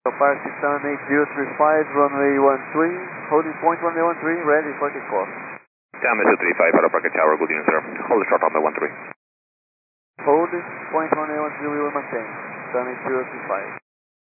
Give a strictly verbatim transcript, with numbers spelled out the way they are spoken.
Party Sun eight zero three five, runway one three, holding point runway one three, ready for takeoff. Down two three five, Aero Parker Tower, good evening sir. Hold short on the one three. Holding point runway one three, we will maintain. Sun eight zero three five.